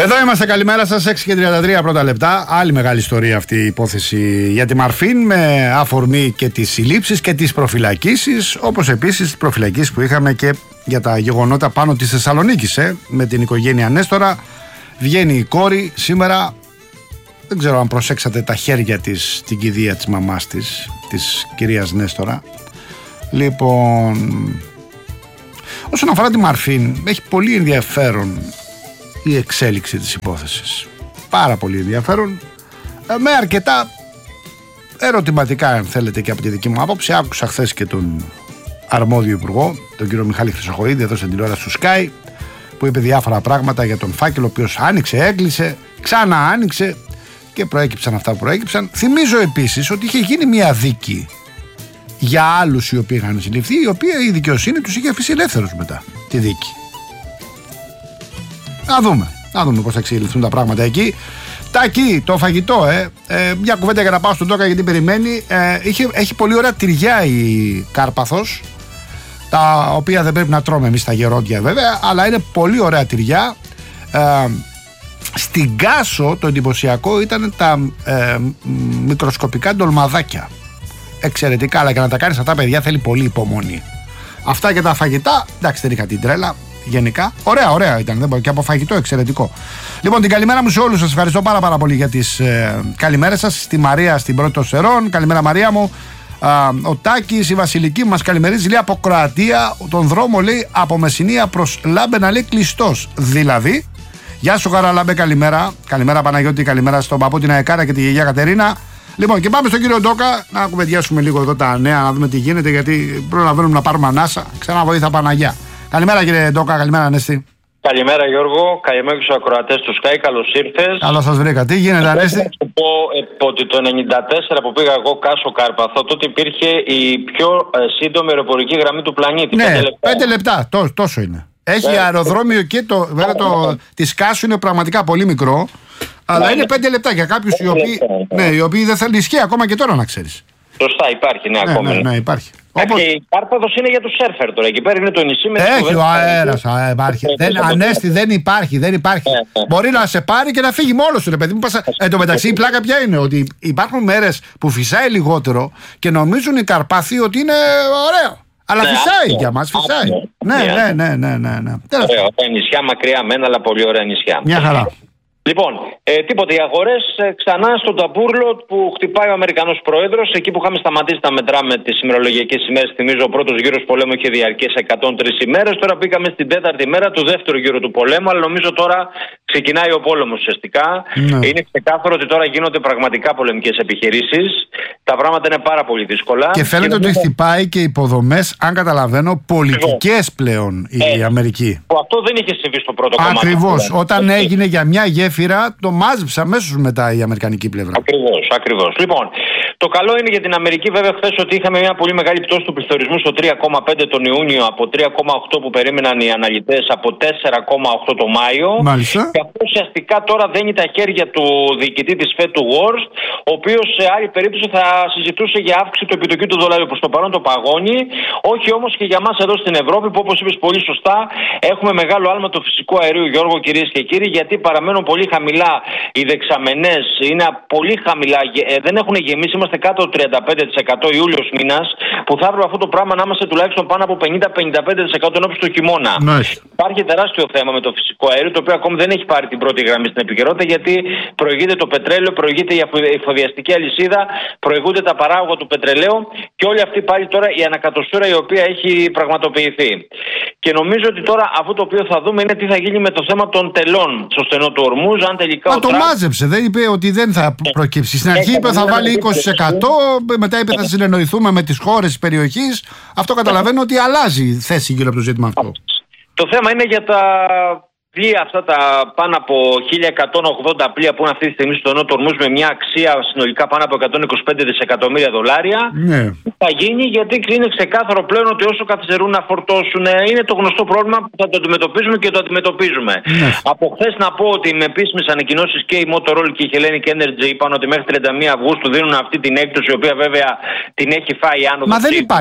Εδώ είμαστε, καλημέρα σας, 6:33 πρώτα λεπτά. Άλλη μεγάλη ιστορία αυτή η υπόθεση για τη Μαρφίν, με αφορμή και τις συλλήψεις και τις προφυλακίσεις, όπως επίσης τις προφυλακίσεις που είχαμε και για τα γεγονότα πάνω της Θεσσαλονίκης, με την οικογένεια Νέστορα. Βγαίνει η κόρη σήμερα, δεν ξέρω αν προσέξατε τα χέρια της στην κηδεία της μαμάς της κυρίας Νέστορα. Λοιπόν, όσον αφορά τη Μαρφίν, έχει πολύ ενδιαφέρον η εξέλιξη της υπόθεσης. Πάρα πολύ ενδιαφέρον, με αρκετά ερωτηματικά, αν θέλετε, και από τη δική μου άποψη. Άκουσα χθες και τον αρμόδιο υπουργό, τον κύριο Μιχάλη Χρυσοχοΐδη, εδώ στην τηλεόραση του Sky, που είπε διάφορα πράγματα για τον φάκελο, ο οποίος άνοιξε, έκλεισε, ξανά άνοιξε και προέκυψαν αυτά που προέκυψαν. Θυμίζω επίσης ότι είχε γίνει μια δίκη για άλλους οι οποίοι είχαν συλληφθεί, η οποία η δικαιοσύνη τους είχε αφήσει ελεύθερους μετά τη δίκη. Να δούμε πώς θα εξελιχθούν τα πράγματα εκεί. Τάκη, το φαγητό, μια κουβέντα για να πάω στον Τόκα, γιατί περιμένει. Έχει πολύ ωραία τυριά η Κάρπαθος, τα οποία δεν πρέπει να τρώμε εμείς τα γερόντια βέβαια, αλλά είναι πολύ ωραία τυριά. Στην Κάσο το εντυπωσιακό ήταν τα μικροσκοπικά ντολμαδάκια. Εξαιρετικά, αλλά για να τα κάνεις αυτά, παιδιά, θέλει πολύ υπομονή. Αυτά και τα φαγητά, εντάξει, δεν είχα την τρέλα. Γενικά, ωραία ήταν, και από φαγητό εξαιρετικό. Λοιπόν, την καλημέρα μου σε όλους σας. Ευχαριστώ πάρα πολύ για τις καλημέρες σας. Στη Μαρία στην Πρώτη των Σερών. Καλημέρα, Μαρία μου. Ο Τάκης, η Βασιλική μας καλημερίζει, λέει, από Κροατία. Τον δρόμο, λέει, από Μεσσηνία προς Λάμπενα, λέει, κλειστός. Δηλαδή, γεια σου Χαραλάμπε, καλημέρα. Καλημέρα Παναγιώτη, καλημέρα στον παππού, την Αεκάρα και τη γιαγιά Κατερίνα. Λοιπόν, και πάμε στον κύριο Ντόκα να κουβεντιάσουμε λίγο εδώ τα νέα, να δούμε τι γίνεται, γιατί προλαβαίνουμε να πάρουμε ανάσα. Ξανά βοήθα Παναγιά. Καλημέρα κύριε Ντόκα, καλημέρα Ανέστη. Καλημέρα Γιώργο, καλημέρα και στους ακροατές του Sky, καλώς ήρθες. Καλώς σας βρήκα, τι γίνεται Ανέστη? Θα σου πω ότι το 1994 που πήγα εγώ Κάσο Κάρπαθο, τότε υπήρχε η πιο σύντομη αεροπορική γραμμή του πλανήτη. Ναι, 5 λεπτά, τόσο είναι. Έχει αεροδρόμιο και βέβαια της Κάσου είναι πραγματικά πολύ μικρό, αλλά είναι 5 λεπτά για κάποιους οι οποίοι δεν θέλουν, ισχύει ακόμα και τώρα να ξέρεις. Σωστά, υπάρχει, ακόμη. Ναι, υπάρχει. Και η Κάρπαθος είναι για τους σέρφερ τώρα. Εκεί πέρα είναι το νησί με έχει ο αέρας, υπάρχει. Ανέστη, δεν υπάρχει. Μπορεί να σε πάρει και να φύγει μόνος σου, ρε παιδί μου. Εν τω μεταξύ, η πλάκα ποια είναι? Ότι υπάρχουν μέρες που φυσάει λιγότερο και νομίζουν οι Καρπάθοι ότι είναι ωραίο. Αλλά φυσάει για μας, φυσάει. Ναι. Ωραία, τα νησιά μακριά μένα, αλλά πολύ ωραία νησιά. Μια χαρά. Λοιπόν, τίποτε, οι αγορές ξανά στον ταμπούρλο που χτυπάει ο Αμερικανός πρόεδρος. Εκεί που είχαμε σταματήσει να μετράμε τις ημερολογιακές ημέρες, θυμίζω, ο πρώτος γύρος πολέμου είχε διαρκέσει 103 ημέρες. Τώρα πήγαμε στην 4η μέρα του δεύτερου γύρου του πολέμου, αλλά νομίζω τώρα ξεκινάει ο πόλεμος ουσιαστικά. Ναι. Είναι ξεκάθαρο ότι τώρα γίνονται πραγματικά πολεμικές επιχειρήσεις. Τα πράγματα είναι πάρα πολύ δύσκολα. Και φαίνεται ότι χτυπάει και υποδομές, αν καταλαβαίνω, πολιτικές πλέον η Αμερική. Που αυτό δεν είχε συμβεί στο πρώτο κομμάτι. Ακριβώς. Όταν έγινε για μια γέφυρα, το μάζεψε αμέσως μετά η αμερικανική πλευρά. Ακριβώς. Λοιπόν, το καλό είναι για την Αμερική, βέβαια, χθες ότι είχαμε μια πολύ μεγάλη πτώση του πληθωρισμού στο 3,5 τον Ιούνιο, από 3,8 που περίμεναν οι αναλυτές, από 4,8 το Μάιο. Μάλιστα. Και αυτό ουσιαστικά τώρα δένει τα χέρια του διοικητή της Fed, του Worst, ο οποίος σε άλλη περίπτωση θα συζητούσε για αύξηση του επιτοκίου του δολαρίου. Προς το παρόν το παγώνει, όχι όμως και για μας εδώ στην Ευρώπη, που όπως είπες πολύ σωστά, έχουμε μεγάλο άλμα του φυσικού αερίου, Γιώργο, κυρίες και κύριοι, γιατί παραμένουν πολύ χαμηλά οι δεξαμενές, είναι πολύ χαμηλά, δεν έχουν γεμίσει, είμαστε κάτω από 35% Ιούλιος μήνας, που θα έπρεπε αυτό το πράγμα να είμαστε τουλάχιστον πάνω από 50-55% ενώπιση του χειμώνα. Nice. Υπάρχει τεράστιο θέμα με το φυσικό αέριο, το οποίο ακόμη δεν έχει πάρει την πρώτη γραμμή στην επικαιρότητα, γιατί προηγείται το πετρέλαιο, προηγείται η εφοδιαστική αλυσίδα, προηγούνται τα παράγωγα του πετρελαίου και όλη αυτή πάλι τώρα η ανακατοσούρα η οποία έχει πραγματοποιηθεί. Και νομίζω ότι τώρα αυτό το οποίο θα δούμε είναι τι θα γίνει με το θέμα των τελών στο στενό του Ορμούζ. Αν τελικά το μάζεψε, δεν είπε ότι δεν θα προκύψει. Στην αρχή είπε θα βάλει 20%, μετά είπε θα συνεννοηθούμε με τις χώρες της περιοχής. Αυτό καταλαβαίνω ότι αλλάζει θέση γύρω από το ζήτημα αυτό. Το θέμα είναι για τα πλοία αυτά, τα πάνω από 1180 πλοία που είναι αυτή τη στιγμή στο Νότο Ορμούζ, με μια αξία συνολικά πάνω από 125 δισεκατομμύρια δολάρια. Ναι. Θα γίνει, γιατί είναι ξεκάθαρο πλέον ότι όσο καθυστερούν να φορτώσουν, είναι το γνωστό πρόβλημα που θα το αντιμετωπίζουμε και το αντιμετωπίζουμε. Ναι. Από χθες να πω ότι με επίσημες ανακοινώσεις και η Motorola και η Hellenic Energy είπαν ότι μέχρι 31 Αυγούστου δίνουν αυτή την έκπτωση, η οποία βέβαια την έχει φάει άνω. Μα δεν υπάρχει.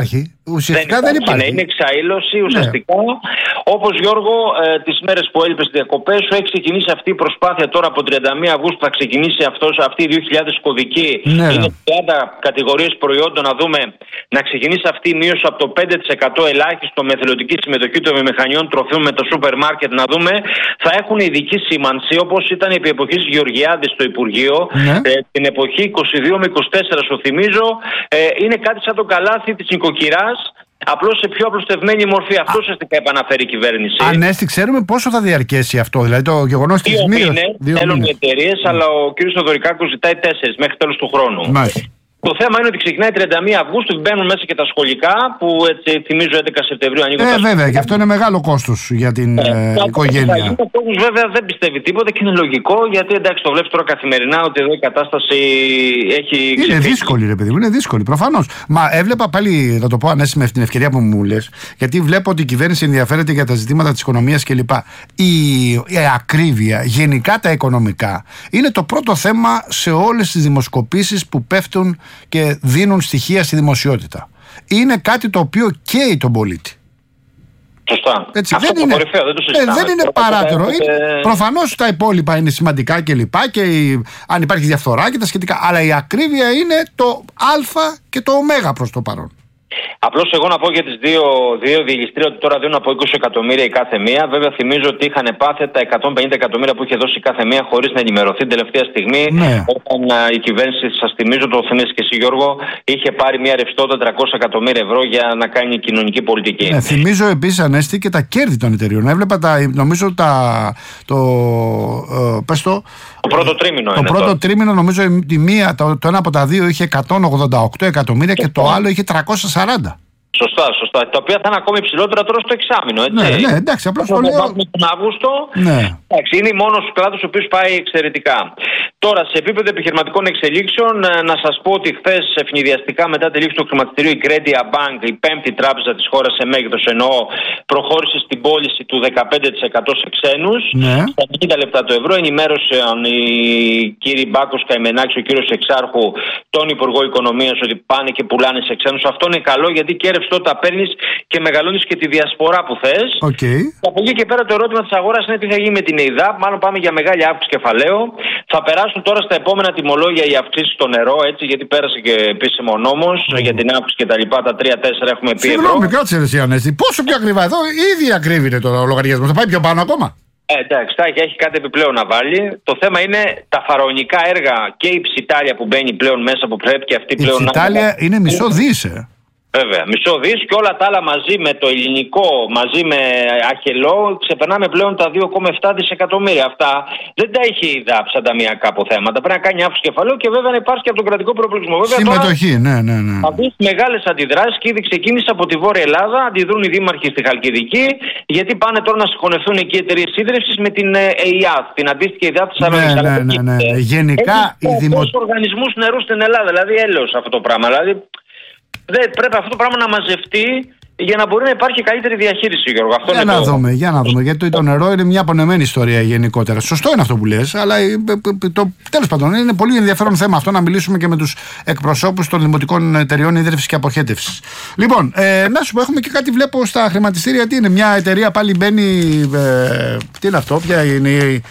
ουσιαστικά δεν υπάρχει. Είναι εξαήλωση ουσιαστικά. Όπως Γιώργο, τις μέρες που έλειπες στις διακοπές σου, έχει ξεκινήσει αυτή η προσπάθεια τώρα από 31 Αυγούστου. Θα ξεκινήσει αυτή η 2.000 κωδική. Είναι 30 κατηγορίες προϊόντων. Να δούμε να ξεκινήσει αυτή η μείωση από το 5% ελάχιστο με εθελοντική συμμετοχή των βιομηχανιών τροφίμων με το σούπερ μάρκετ. Να δούμε, θα έχουν ειδική σήμανση όπως ήταν επί εποχής Γεωργιάδη στο Υπουργείο. Την εποχή 22 με 24, σου θυμίζω, είναι κάτι σαν το καλάθι της νοικοκυράς. Απλώς σε πιο απλουστευμένη μορφή. Αυτό ουσιαστικά επαναφέρει η κυβέρνηση. Ανέστη, ξέρουμε πόσο θα διαρκέσει αυτό. Δηλαδή το γεγονός της μείωσης. 2 μήνες θέλουν οι εταιρείες, αλλά ο κ. Θοδωρικάκος ζητάει 4 μέχρι τέλος του χρόνου. Μάλιστα. Το θέμα είναι ότι ξεκινάει 31 Αυγούστου, μπαίνουν μέσα και τα σχολικά που έτσι θυμίζω 11 Σεπτεμβρίου ανοίγουν τα βέβαια, και αυτό είναι μεγάλο κόστος για την οικογένεια. Ο κόσμος βέβαια δεν πιστεύει τίποτα και είναι λογικό, γιατί εντάξει, το βλέπεις τώρα καθημερινά ότι εδώ η κατάσταση έχει Είναι δύσκολη, ρε παιδί μου, είναι δύσκολη, προφανώς. Μα έβλεπα πάλι, θα το πω Ανέστη με την ευκαιρία που μου λες, γιατί βλέπω ότι η κυβέρνηση ενδιαφέρεται για τα ζητήματα της οικονομίας κλπ. Η ακρίβεια, γενικά τα οικονομικά, είναι το πρώτο θέμα σε όλες τις δημοσκοπήσεις που πέφτουν και δίνουν στοιχεία στη δημοσιότητα. Είναι κάτι το οποίο καίει τον πολίτη. Σωστά. Έτσι, αυτό δεν είναι, κορυφαίο, δεν το συζητάμε. Δεν είναι παράτερο. Προφανώς τα υπόλοιπα είναι σημαντικά κλπ. Και αν υπάρχει διαφθορά και τα σχετικά. Αλλά η ακρίβεια είναι το α και το ω προς το παρόν. Απλώς εγώ να πω για τις δύο διελιστρίες ότι τώρα δίνουν από 20 εκατομμύρια η κάθε μία. Βέβαια θυμίζω ότι είχαν πάθει τα 150 εκατομμύρια που είχε δώσει η κάθε μία χωρίς να ενημερωθεί την τελευταία στιγμή. Όταν η κυβέρνηση, σας θυμίζω, το θυμίζεις και εσύ Γιώργο, είχε πάρει μια ρευστότητα 300 εκατομμύρια ευρώ για να κάνει κοινωνική πολιτική. Θυμίζω επίσης, Ανέστη, και τα κέρδη των εταιριών. Έβλεπα νομίζω το πρώτο τρίμηνο. Το πρώτο τρίμηνο, νομίζω, το ένα από τα δύο είχε 188 εκατομμύρια και το άλλο είχε 340. Σωστά. Τα οποία θα είναι ακόμη υψηλότερα τώρα στο εξάμηνο, έτσι. Ναι, εντάξει, απλώς το λέω. Τον Αύγουστο. Εντάξει, είναι μόνος κλάδος ο οποίος πάει εξαιρετικά. Τώρα, σε επίπεδο επιχειρηματικών εξελίξεων, να σας πω ότι χθες ευνηδιαστικά μετά τη λήξη του χρηματιστηρίου η Crediia Bank, η πέμπτη τράπεζα της χώρας σε μέγεθος εννοώ, προχώρησε στην πώληση του 15% σε ξένους. Στα 90 λεπτά το ευρώ ενημέρωσαν οι κύριοι Μπάκος Καημενάκης, ο κύριος Εξάρχου, τον Υπουργό Οικονομίας, ότι πάνε και πουλάνε σε ξένους. Αυτό είναι καλό γιατί και ρευστότητα παίρνεις και μεγαλώνεις και τη διασπορά που θες. Από εκεί και πέρα το ερώτημα της αγοράς είναι τι θα γίνει με την ΕΙΔΑΠ. Μάλλον πάμε για μεγάλη αύξηση κεφαλαίου. Θα περάσουν τώρα στα επόμενα τιμολόγια οι αυξήσεις στο νερό, έτσι, γιατί πέρασε και επίσημο νόμος για την αύξηση και τα λοιπά. Τα 3-4 έχουμε πει. Συγγνώμη, κάτσε εσύ Ανέστη. Πόσο πιο ακριβά εδώ, ήδη ακρίβει τώρα ο λογαριασμός. Θα πάει πιο πάνω ακόμα. Εντάξει, έχει κάτι επιπλέον να βάλει. Το θέμα είναι τα φαραωνικά έργα και η Ψιτάλια που μπαίνει πλέον μέσα, που πρέπει και αυτή πλέον. Η Ψιτάλια είναι μισό δις. Βέβαια, μισό δις και όλα τα άλλα μαζί με το ελληνικό, μαζί με Αχελό, ξεπερνάμε πλέον τα 2,7 δισεκατομμύρια. Αυτά δεν τα έχει η ΔΑΠ σαν ταμιακά αποθέματα. Πρέπει να κάνει αύξηση κεφαλαίου και βέβαια να υπάρχει και από τον κρατικό προϋπολογισμό. Συμμετοχή, ναι. Θα δεις μεγάλες αντιδράσεις και ήδη ξεκίνησε από τη Βόρεια Ελλάδα. Αντιδρούν οι δήμαρχοι στη Χαλκιδική, γιατί πάνε τώρα να συγχωνευτούν εκεί οι εταιρείες ίδρυυσης με την ΕΙΑΘ, την αντίστοιχη ΕΙΔΑΠ της Θεσσαλονίκης. Ναι. Γενικά οι οργανισμούς νερού στην Ελλάδα, δηλαδή έλεος αυτό το πράγμα. Δηλαδή, πρέπει αυτό το πράγμα να μαζευτεί για να μπορεί να υπάρχει καλύτερη διαχείριση, Γιώργο. Αυτό για να δούμε. Γιατί το νερό είναι μια απονεμένη ιστορία γενικότερα. Σωστό είναι αυτό που λες, αλλά τέλος πάντων είναι πολύ ενδιαφέρον θέμα αυτό να μιλήσουμε και με τους εκπροσώπους των δημοτικών εταιριών ίδρυυσης και αποχέτευσης. Λοιπόν, να σου πω, έχουμε και κάτι βλέπω στα χρηματιστήρια. Τι είναι, μια εταιρεία πάλι μπαίνει. Τι είναι αυτό, ποια είναι η.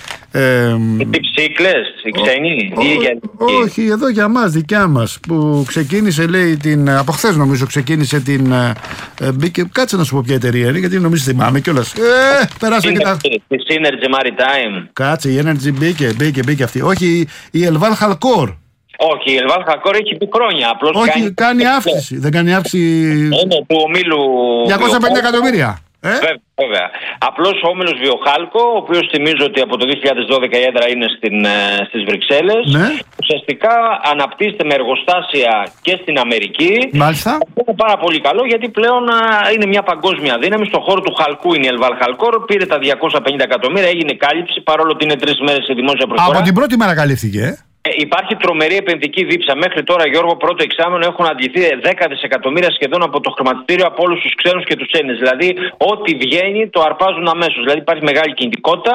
Οι ψύκλες, οι ξένοι. Όχι, εδώ για μας, δικιά μας. Που ξεκίνησε, λέει, από χθες νομίζω ξεκίνησε την. Μπήκε, κάτσε να σου πω ποια εταιρεία είναι, γιατί νομίζω θυμάμαι κιόλας. Περάσαν και τα. Η Synergy Maritime. Κάτσε, η Energy μπήκε αυτή. Όχι, η Elval Halkor. Όχι, η Elval Halkor έχει πει χρόνια. Απλώς όχι, κάνει αύξηση. Δεν κάνει αύξηση. Είναι του ομίλου. 250 εκατομμύρια. Βέβαια. Απλώς ο όμιλος Βιοχάλκο, ο οποίος θυμίζω ότι από το 2012 η έδρα είναι στις Βρυξέλλες, ουσιαστικά αναπτύσσεται με εργοστάσια και στην Αμερική. Μάλιστα. Αυτό είναι πάρα πολύ καλό γιατί πλέον είναι μια παγκόσμια δύναμη. Στον χώρο του χαλκού είναι η Elval Halkor, πήρε τα 250 εκατομμύρια, έγινε κάλυψη παρόλο ότι είναι 3 μέρες σε δημόσια προσφορά. Από την πρώτη μέρα καλύφθηκε. Υπάρχει τρομερή επενδυτική δίψα. Μέχρι τώρα, Γιώργο, πρώτο εξάμηνο έχουν αντληθεί 10 δισεκατομμύρια σχεδόν από το χρηματιστήριο από όλους τους ξένους και τους Έλληνες. Δηλαδή, ό,τι βγαίνει το αρπάζουν αμέσως. Δηλαδή, υπάρχει μεγάλη κινητικότητα.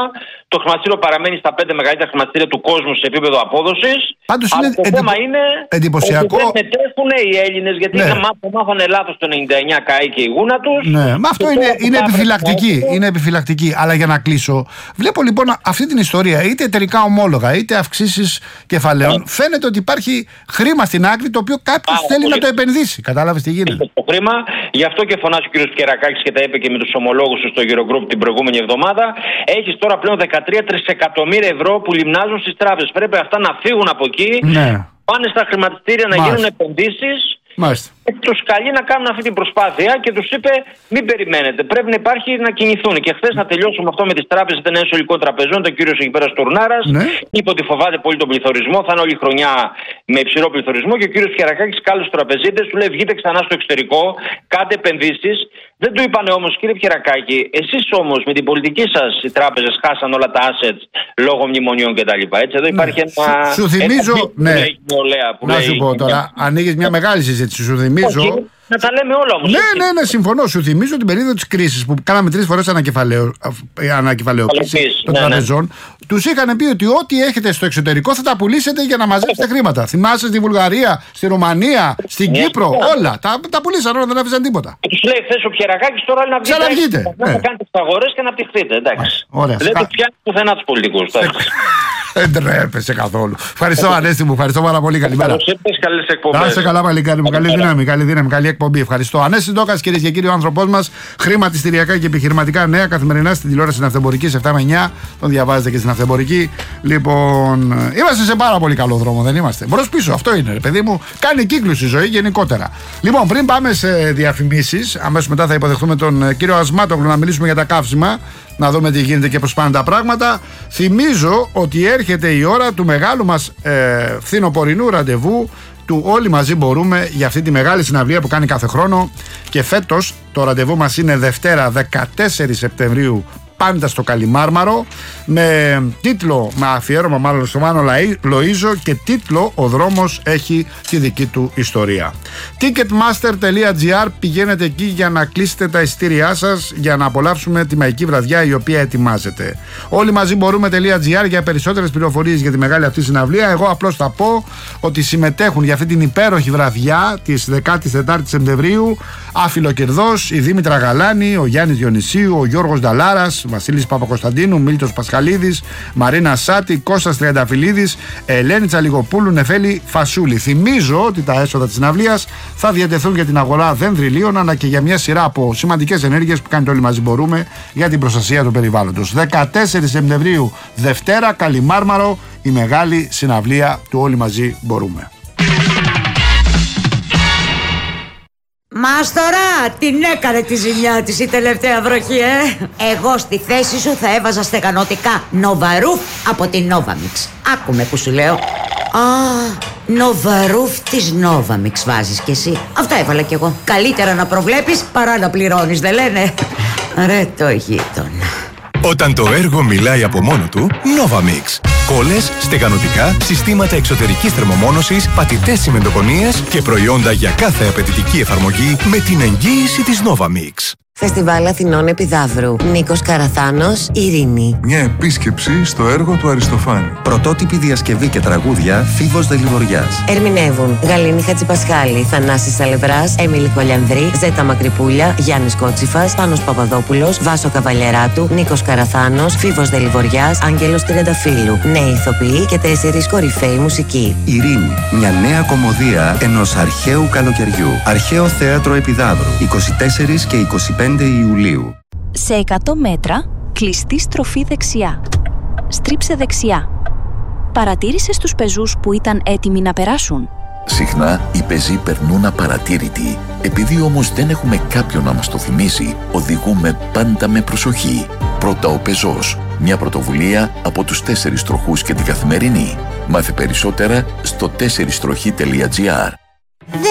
Το χρηματιστήριο παραμένει στα 5 μεγαλύτερα χρηματιστήρια του κόσμου σε επίπεδο απόδοσης. Πάντως αλλά το θέμα είναι εντυπωσιακό ότι δεν μετέχουν οι Έλληνες, γιατί μάθανε λάθος το 99 καεί και η γούνα τους. Ναι, μα αυτό είναι επιφυλακτική. Είναι επιφυλακτική. Αλλά για να κλείσω, βλέπω λοιπόν αυτή την ιστορία, είτε εταιρικά ομόλογα, είτε αυξήσεις κεφαλαίων. Φαίνεται ότι υπάρχει χρήμα στην άκρη, το οποίο κάποιος θέλει να το επενδύσει. Κατάλαβες τι γίνεται. Το χρήμα, γι' αυτό και φωνάζει ο κ. Κερακάκης και τα είπε και με τους ομολόγους του στο Eurogroup την προηγούμενη εβδομάδα. Έχεις τώρα πλέον 13 τρισεκατομμύρια ευρώ που λιμνάζουν στις τράπεζες. Πρέπει αυτά να φύγουν από εκεί, πάνε στα χρηματιστήρια να γίνουν επενδύσεις. Και τους καλεί να κάνουν αυτή την προσπάθεια και τους είπε: μην περιμένετε, πρέπει να υπάρχει να κινηθούν. Και χθες, να τελειώσουμε αυτό με τις τράπεζες, ήταν ένα ολικό τραπεζών, το κύριος εκεί πέρα Στουρνάρας. Είπε ότι φοβάται πολύ τον πληθωρισμό, θα είναι όλη η χρονιά με υψηλό πληθωρισμό. Και ο κύριος Κερακάκης κάλεσε τους τραπεζίτες, του λέει: βγείτε ξανά στο εξωτερικό, κάντε επενδύσεις. Δεν του είπανε όμως, κύριε Κερακάκη, εσείς όμως με την πολιτική σας οι τράπεζες χάσαν όλα τα assets λόγω μνημονίων κτλ. Εδώ υπάρχει ένα. Σου θυμίζω. Να σου πω τώρα, ανοίγεις μια μεγάλη συζήτηση. Σου θυμίζω. Να τα λέμε όλα όμως. Ναι, συμφωνώ. Σου θυμίζω την περίοδο της κρίσης που κάναμε 3 φορές ανακεφαλαιοποίηση των τραπεζών. Τους είχαν πει ότι ό,τι έχετε στο εξωτερικό θα τα πουλήσετε για να μαζέψετε χρήματα. Θυμάσαι στη Βουλγαρία, στη Ρουμανία, στην Κύπρο, όλα. Τα πουλήσαν όλα, δεν άφησαν τίποτα. Τους λέει χθες ο Κερακάκης τώρα να βγείτε. Να κάνετε τις αγορές και να πτυχθείτε. Εντάξει. Δεν τους πιάνει πουθενά τους πολιτικούς. Δεν τρέπεσαι καθόλου. Ευχαριστώ, Ανέστη μου, ευχαριστώ πάρα πολύ. Καλημέρα. Να είσαι καλά, παλικάρι μου. Καλή δύναμη, καλή εκπομπή. Ευχαριστώ. Ανέστη Ντόκας, κυρίες και κύριοι, ο άνθρωπός μας. Χρηματιστηριακά και επιχειρηματικά νέα καθημερινά στην τηλεόραση Ναυτεμπορική 7 με 9. Τον διαβάζετε και στην Ναυτεμπορική. Λοιπόν, είμαστε σε πάρα πολύ καλό δρόμο, δεν είμαστε? Μπρος πίσω, αυτό είναι, παιδί μου. Κάνει κύκλους η ζωή γενικότερα. Λοιπόν, πριν πάμε σε διαφημίσεις, αμέσως μετά θα υποδεχτούμε τον κύριο Ασμάτογλου να μιλήσουμε για τα καύσιμα. Να δούμε τι γίνεται και πώς πάνε τα πράγματα. Θυμίζω ότι έρχεται η ώρα του μεγάλου μας φθινοπορεινού ραντεβού, του Όλοι Μαζί Μπορούμε, για αυτή τη μεγάλη συναυλία που κάνει κάθε χρόνο. Και φέτος το ραντεβού μας είναι Δευτέρα 14 Σεπτεμβρίου, πάντα στο Καλιμάρμαρο, με τίτλο, με αφιέρωμα μάλλον στο Μάνο Λοΐζο, και τίτλο «Ο δρόμος έχει τη δική του ιστορία». Ticketmaster.gr, πηγαίνετε εκεί για να κλείσετε τα εισιτήριά σας για να απολαύσουμε τη μαγική βραδιά η οποία ετοιμάζεται. Όλοι μαζί μπορούμε.gr για περισσότερες πληροφορίες για τη μεγάλη αυτή συναυλία. Εγώ απλώς θα πω ότι συμμετέχουν για αυτή την υπέροχη βραδιά της 14ης Σεπτεμβρίου Αφιλοκερδός, η Δήμητρα Γαλάνη, ο Γιάννης Διονυσίου, ο Γιώργος Νταλάρας, Βασίλης Παπακοσταντίνου, Μίλτος Πασχαλίδης, Μαρίνα Σάτη, Κώστας Τριανταφυλλίδης, Ελένη Τσαλιγοπούλου, Νεφέλη Φασούλη. Θυμίζω ότι τα έσοδα της συναυλίας θα διατεθούν για την αγορά δένδρυλίων, αλλά και για μια σειρά από σημαντικές ενέργειες που κάνει το Όλοι Μαζί Μπορούμε για την προστασία του περιβάλλοντος. 14 Σεπτεμβρίου, Δευτέρα, Καλιμάρμαρο, η μεγάλη συναυλία του Όλοι Μαζί Μπορούμε. Μάστορα, την έκανε τη ζημιά της η τελευταία βροχή, Εγώ στη θέση σου θα έβαζα στεγανωτικά Νοβαρούφ από την Novamix. Άκουμε που σου λέω. Νοβαρούφ της Novamix βάζεις κι εσύ. Αυτό έβαλα κι εγώ. Καλύτερα να προβλέπεις παρά να πληρώνεις, δεν λένε? Ρε το γείτονα. Όταν το έργο μιλάει από μόνο του, Novamix. Κόλλες, στεγανωτικά, συστήματα εξωτερικής θερμομόνωσης, πατητές τσιμεντοκονίες και προϊόντα για κάθε απαιτητική εφαρμογή με την εγγύηση της Novamix. Φεστιβάλ Αθηνών Επιδαύρου. Νίκος Καραθάνος, Ειρήνη. Μια επίσκεψη στο έργο του Αριστοφάνη. Πρωτότυπη διασκευή και τραγούδια Φίβος Δελιβοριάς. Ερμηνεύουν Γαλήνη Χατζηπασχάλη, Θανάσης Σαλευράς, Έμιλη Χολιανδρή, Ζέτα Μακρυπούλια, Γιάννης Κότσιφας, Πάνος Παπαδόπουλος, Βάσο Καβαλιεράτου, Νίκος Καραθάνος, Φίβος Δελιβοριάς, Άγγελος Τριανταφύλλου. Νέοι ηθοποιοί και 4 κορυφαίοι μουσικοί. Ειρήνη. Μια νέα κομμωδία ενός αρχαίου καλοκαιριού. Αρχαίο Θέατρο Επιδαύρου. 24 και 25 Ιουλίου. Σε 100 μέτρα, κλειστή στροφή δεξιά. Στρίψε δεξιά. Παρατήρησες τους πεζούς που ήταν έτοιμοι να περάσουν? Συχνά οι πεζοί περνούν απαρατήρητοι. Επειδή όμως δεν έχουμε κάποιον να μας το θυμίσει, οδηγούμε πάντα με προσοχή. Πρώτα ο πεζός. Μια πρωτοβουλία από τους 4 τροχούς και την Καθημερινή. Μάθε περισσότερα στο 4στροχή.gr. Δεν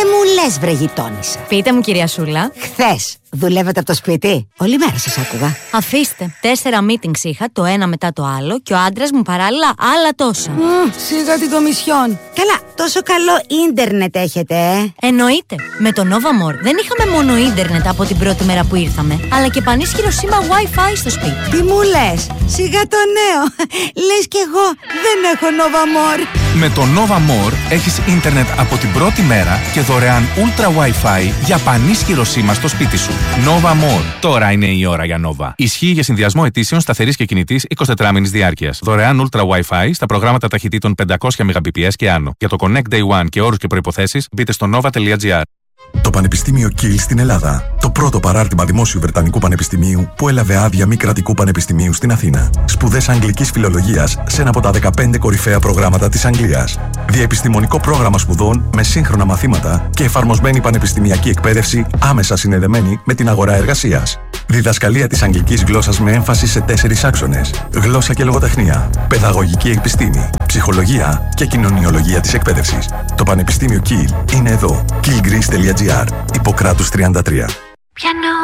μου λες, βρε γειτόνισσα. Πείτε μου, κυρία Σούλα. Χθες δουλεύετε από το σπίτι? Όλη μέρα σας άκουγα. Αφήστε. 4 meetings είχα, το ένα μετά το άλλο, και ο άντρας μου παράλληλα άλλα τόσα. Σιγά την κομισιόν. Καλά, τόσο καλό ίντερνετ έχετε, Εννοείται. Με το Nova More δεν είχαμε μόνο ίντερνετ από την πρώτη μέρα που ήρθαμε, αλλά και πανίσχυρο σήμα Wi-Fi στο σπίτι. Τι μου λες? Σιγά το νέο. Λες κι εγώ δεν έχω Nova More. Με το Nova More έχεις ίντερνετ από την πρώτη μέρα και δωρεάν Ultra Wi-Fi για πανίσχυρο σήμα στο σπίτι σου. Nova More. Τώρα είναι η ώρα για Nova. Ισχύει για συνδυασμό αιτήσεων σταθερής και κινητής 24 μήνης διάρκειας. Δωρεάν Ultra Wi-Fi στα προγράμματα ταχυτήτων 500 Mbps και άνω. Για το Connect Day One και όρους και προϋποθέσεις μπείτε στο nova.gr. Το Πανεπιστήμιο Kiel στην Ελλάδα. Το πρώτο παράρτημα δημόσιου Βρετανικού Πανεπιστημίου που έλαβε άδεια μη κρατικού πανεπιστημίου στην Αθήνα. Σπουδές αγγλικής φιλολογίας σε ένα από τα 15 κορυφαία προγράμματα της Αγγλίας. Διαεπιστημονικό πρόγραμμα σπουδών με σύγχρονα μαθήματα και εφαρμοσμένη πανεπιστημιακή εκπαίδευση άμεσα συνδεδεμένη με την αγορά εργασίας. Διδασκαλία της αγγλικής γλώσσας με έμφαση σε 4 άξονες. Γλώσσα και λογοτεχνία, παιδαγωγική επιστήμη, ψυχολογία και κοινωνιολογία της εκπαίδευσης. Το Πανεπιστήμιο Kiel είναι εδώ. kielgreece.gr. Ιπποκράτους 33.